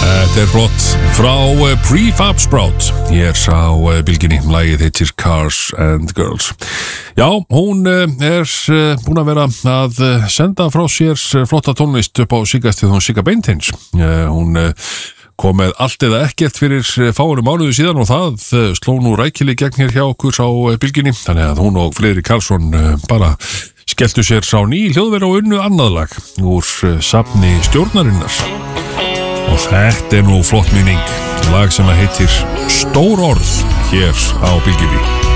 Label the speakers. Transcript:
Speaker 1: Þetta flott frá Prefab Sprout hér á bylginni, lagið heitir Cars and Girls. Já, hún búin að vera að senda frá sér flotta tónlist upp á síkastið hún Sigga Beinteins. Hún kom með allt eða ekkert fyrir fáinu mánuðu síðan og það sló nú rækileg gegn hér hjá okkur á bylginni, þannig að hún og Friðrik Karlsson bara skelltu sér sá ný hljóðvera og unnu annað lag úr safni Stjórnarinnar. Og þetta nú flott minning, lag sem heitir Stór orð hér á bylginni.